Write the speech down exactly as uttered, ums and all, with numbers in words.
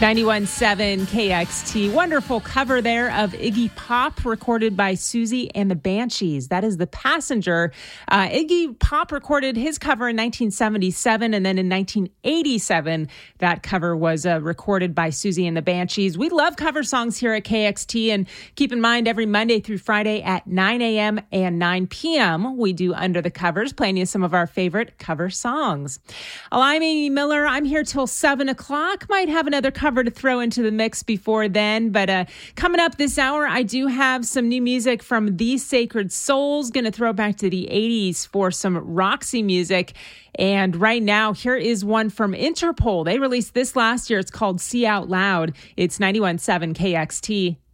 ninety-one point seven K X T. Wonderful cover there of Iggy Pop, recorded by Susie and the Banshees. That is The Passenger. Uh, Iggy Pop recorded his cover in nineteen seventy-seven, and then in nineteen eighty-seven, that cover was uh, recorded by Susie and the Banshees. We love cover songs here at K X T, and keep in mind, every Monday through Friday at nine a.m. and nine p.m., we do Under the Covers, playing you some of our favorite cover songs. Well, I'm Amy Miller. I'm here till seven o'clock. Might have another cover to throw into the mix before then, but uh, coming up this hour, I do have some new music from The Sacred Souls. Going to throw back to the eighties for some Roxy music. And right now, here is one from Interpol. They released this last year. It's called See Out Loud. It's ninety-one point seven K X T.